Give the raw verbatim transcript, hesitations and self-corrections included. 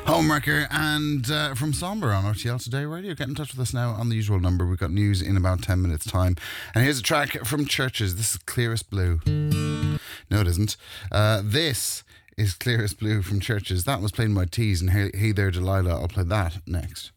Homewrecker and uh, from Somber on O T L Today Radio. Get in touch with us now on the usual number. We've got news in about ten minutes' time. And here's a track from Churches. This is Clearest Blue. No, it isn't. Uh, this is Clearest Blue from Churches. That was playing my Tees, and Hey, hey There Delilah. I'll play that next.